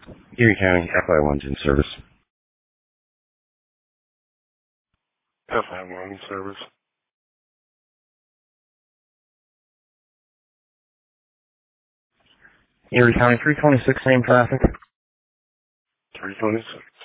Erie County, FI1's in service. FI1 in service. Erie County, 326, same traffic. 326.